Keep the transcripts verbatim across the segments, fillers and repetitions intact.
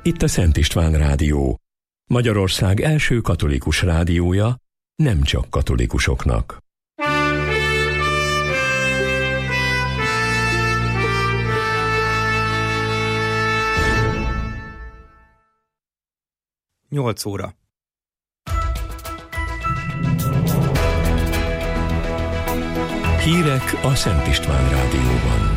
Itt a Szent István Rádió, Magyarország első katolikus rádiója, nem csak katolikusoknak. nyolc óra. Hírek a Szent István Rádióban.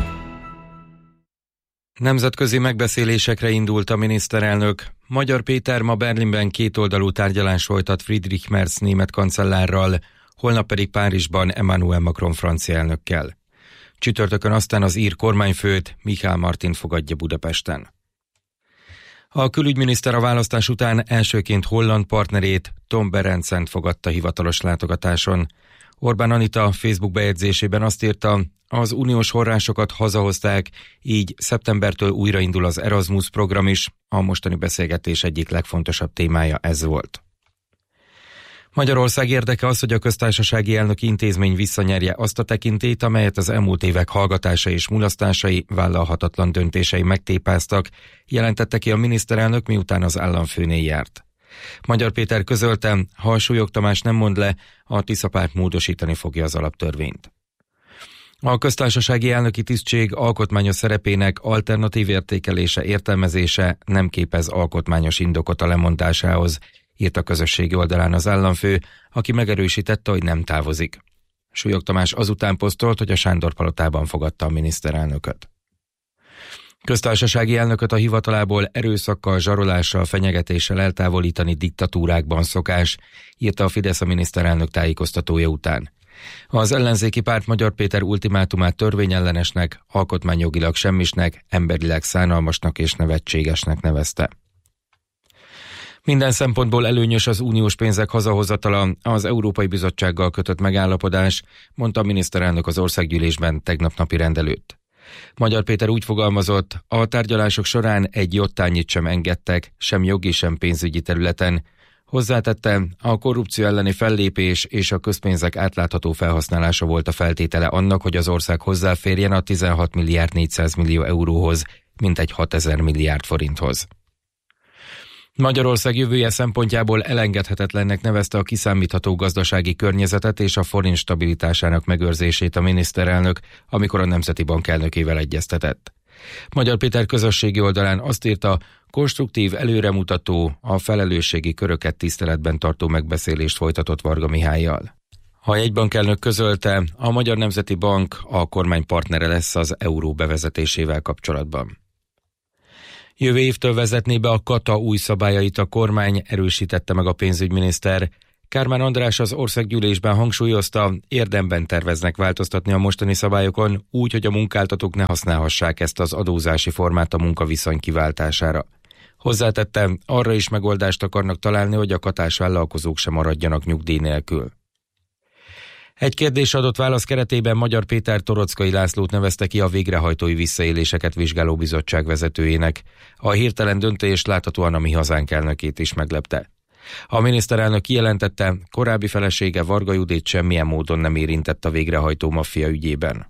Nemzetközi megbeszélésekre indult a miniszterelnök. Magyar Péter ma Berlinben kétoldalú tárgyalás folytat Friedrich Merz német kancellárral, holnap pedig Párizsban Emmanuel Macron francia elnökkel. Csütörtökön aztán az ír kormányfőt, Michel Martint fogadja Budapesten. A külügyminiszter a választás után elsőként holland partnerét, Tom Berendsent fogadta hivatalos látogatáson. Orbán Anita Facebook bejegyzésében azt írta, az uniós forrásokat hazahozták, így szeptembertől újraindul az Erasmus program is, a mostani beszélgetés egyik legfontosabb témája ez volt. Magyarország érdeke az, hogy a köztársasági elnöki intézmény visszanyerje azt a tekintélyt, amelyet az elmúlt évek hallgatása és mulasztásai, vállalhatatlan döntései megtépáztak, jelentette ki a miniszterelnök, miután az államfőnél járt. Magyar Péter közölte, ha a Súlyog Tamás nem mond le, a Tisza párt módosítani fogja az alaptörvényt. A köztársasági elnöki tisztség alkotmányos szerepének alternatív értékelése, értelmezése nem képez alkotmányos indokot a lemondásához, írt a közösségi oldalán az államfő, aki megerősítette, hogy nem távozik. Súlyog Tamás azután posztolt, hogy a Sándor-palotában fogadta a miniszterelnököt. Köztársasági elnököt a hivatalából erőszakkal, zsarolással, fenyegetéssel eltávolítani diktatúrákban szokás, írta a Fidesz a miniszterelnök tájékoztatója után. Az ellenzéki párt Magyar Péter ultimátumát törvényellenesnek, alkotmányjogilag semmisnek, emberileg szánalmasnak és nevetségesnek nevezte. Minden szempontból előnyös az uniós pénzek hazahozatala, az Európai Bizottsággal kötött megállapodás, mondta a miniszterelnök az országgyűlésben tegnap napirend előtt. Magyar Péter úgy fogalmazott, a tárgyalások során egy jottányit sem engedtek, sem jogi, sem pénzügyi területen. Hozzátette, a korrupció elleni fellépés és a közpénzek átlátható felhasználása volt a feltétele annak, hogy az ország hozzáférjen a tizenhat milliárd négyszáz millió euróhoz, mintegy hatezer milliárd forinthoz. Magyarország jövője szempontjából elengedhetetlennek nevezte a kiszámítható gazdasági környezetet és a forint stabilitásának megőrzését a miniszterelnök, amikor a Nemzeti Bank elnökével egyeztetett. Magyar Péter közösségi oldalán azt írta, konstruktív, előremutató, a felelősségi köröket tiszteletben tartó megbeszélést folytatott Varga Mihállyal. A jegybankelnök közölte, a Magyar Nemzeti Bank a kormány partnere lesz az euró bevezetésével kapcsolatban. Jövő évtől vezetné be a kata új szabályait a kormány, erősítette meg a pénzügyminiszter. Kármán András az országgyűlésben hangsúlyozta, érdemben terveznek változtatni a mostani szabályokon, úgy, hogy a munkáltatók ne használhassák ezt az adózási formát a munkaviszony kiváltására. Hozzátette, arra is megoldást akarnak találni, hogy a katás vállalkozók sem maradjanak nyugdíj nélkül. Egy kérdés adott válasz keretében Magyar Péter Torockai Lászlót nevezte ki a végrehajtói visszaéléseket vizsgáló bizottság vezetőjének. A hirtelen döntés láthatóan a Mi Hazánk elnökét is meglepte. A miniszterelnök kijelentette, korábbi felesége Varga Judit semmilyen módon nem érintett a végrehajtó maffia ügyében.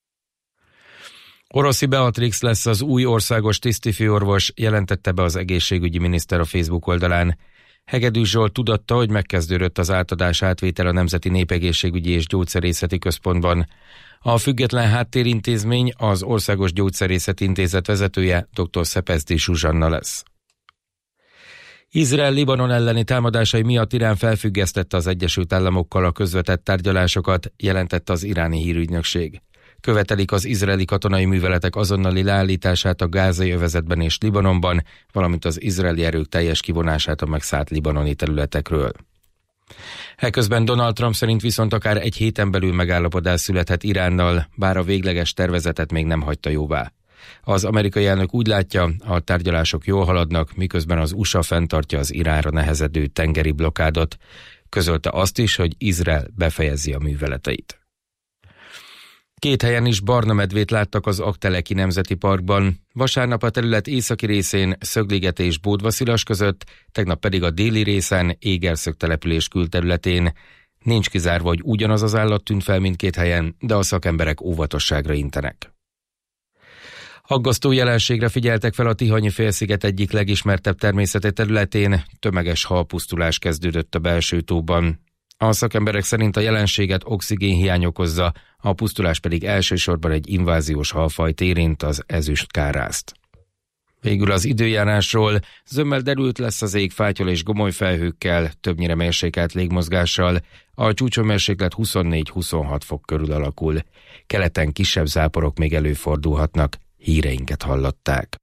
Oroszi Beatrix lesz az új országos tisztifőorvos, jelentette be az egészségügyi miniszter a Facebook oldalán. Hegedűs Zsolt tudatta, hogy megkezdődött az átadás átvétel a Nemzeti Népegészségügyi és Gyógyszerészeti Központban. A független háttérintézmény az Országos Gyógyszerészeti Intézet vezetője dr. Szepezdi Zsuzsanna lesz. Izrael Libanon elleni támadásai miatt Irán felfüggesztette az Egyesült Államokkal a közvetett tárgyalásokat, jelentette az iráni hírügynökség. Követelik az izraeli katonai műveletek azonnali leállítását a gázai övezetben és Libanonban, valamint az izraeli erők teljes kivonását a megszállt libanoni területekről. Eközben Donald Trump szerint viszont akár egy héten belül megállapodás születhet Iránnal, bár a végleges tervezetet még nem hagyta jóvá. Az amerikai elnök úgy látja, a tárgyalások jól haladnak, miközben az u es á fenntartja az Iránra nehezedő tengeri blokkádot. Közölte azt is, hogy Izrael befejezi a műveleteit. Két helyen is barna medvét láttak az Aggteleki Nemzeti Parkban. Vasárnap a terület északi részén Szögliget és Bódvaszilas között, tegnap pedig a déli részen Égerszög település külterületén. Nincs kizárva, hogy ugyanaz az állat tűnt fel mindkét helyen, de a szakemberek óvatosságra intenek. Aggasztó jelenségre figyeltek fel a Tihanyi-félsziget egyik legismertebb természeti területén, tömeges halpusztulás kezdődött a belső tóban. A szakemberek szerint a jelenséget oxigénhiány okozza, a pusztulás pedig elsősorban egy inváziós halfajt érint, az ezüstkárázt. Végül az időjárásról: zömmel derült lesz az ég fátyol és gomoly felhőkkel, többnyire mérsékelt légmozgással, a csúcshőmérséklet huszonnégy-huszonhat fok körül alakul. Keleten kisebb záporok még előfordulhatnak. Híreinket hallották.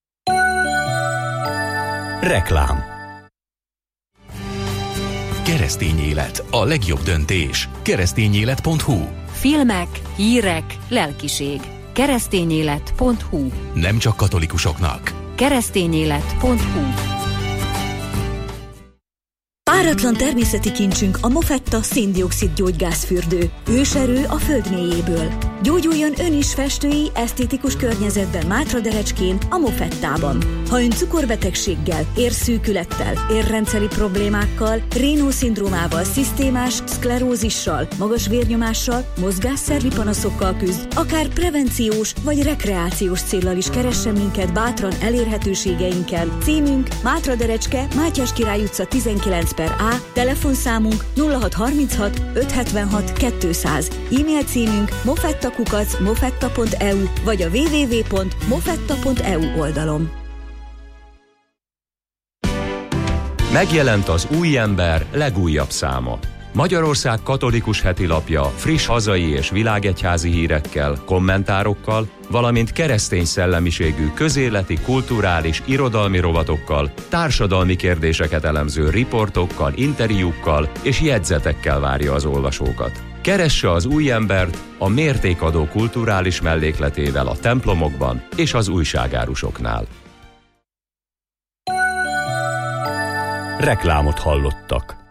Reklám. Keresztény élet, a legjobb döntés. keresztényélet pont hu. Filmek, hírek, lelkiség. keresztényélet pont hu. Nem csak katolikusoknak. keresztényélet pont hu. Páratlan természeti kincsünk a Mofetta szén-dioxid gyógygázfürdő. Őserő a föld mélyéből. Gyógyuljon ön is festői, esztétikus környezetben Mátraderecskén, a Mofettában. Ha ön cukorbetegséggel, érszűkülettel, érrendszeri problémákkal, Raynaud-szindrómával, szisztémás szklerózissal, magas vérnyomással, mozgásszervi panaszokkal küzd, akár prevenciós vagy rekreációs céllal is keressen minket bátran elérhetőségeinken. Címünk Mátraderecske, Mátyás Király utca tizenkilenc per A, telefonszámunk nulla hat harminchat ötszázhetvenhat kétszáz, e-mail címünk mofettakukac mofetta pont e u vagy a double-u double-u double-u pont mofetta pont e u oldalon. Megjelent az Új Ember legújabb száma. Magyarország katolikus hetilapja friss hazai és világegyházi hírekkel, kommentárokkal, valamint keresztény szellemiségű közéleti, kulturális, irodalmi rovatokkal, társadalmi kérdéseket elemző riportokkal, interjúkkal és jegyzetekkel várja az olvasókat. Keresse az Új Embert a mértékadó kulturális mellékletével a templomokban és az újságárusoknál. Reklámot hallottak.